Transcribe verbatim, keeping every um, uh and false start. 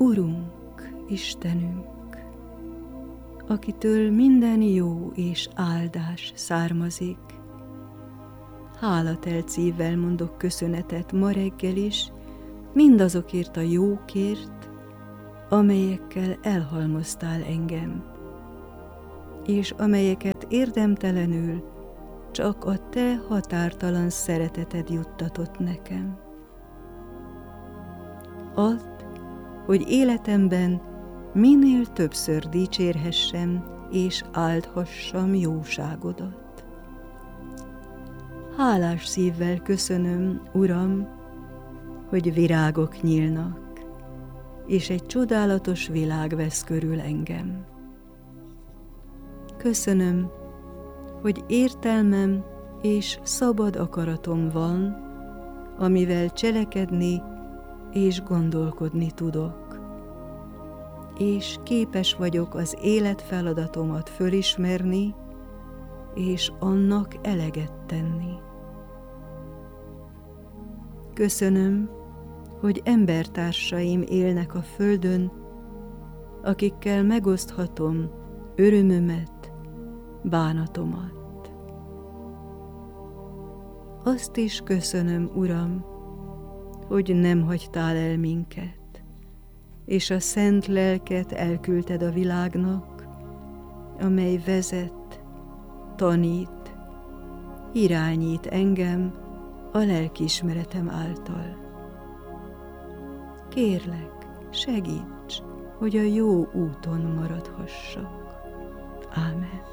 Urunk, Istenünk, akitől minden jó és áldás származik, hálatelt szívvel mondok köszönetet ma reggel is, mindazokért a jókért, amelyekkel elhalmoztál engem, és amelyeket érdemtelenül csak a te határtalan szereteted juttatott nekem. Add, hogy életemben minél többször dicsérhessem és áldhassam jóságodat. Hálás szívvel köszönöm, Uram, hogy virágok nyílnak, és egy csodálatos világ vesz körül engem. Köszönöm, hogy értelmem és szabad akaratom van, amivel cselekedni és gondolkodni tudok, és képes vagyok az életfeladatomat fölismerni, és annak eleget tenni. Köszönöm, hogy embertársaim élnek a földön, akikkel megoszthatom örömömet, bánatomat. Azt is köszönöm, Uram, hogy nem hagytál el minket, és a szent lelket elküldted a világnak, amely vezet, tanít, irányít engem a lelkiismeretem által. Kérlek, segíts, hogy a jó úton maradhassak. Ámen.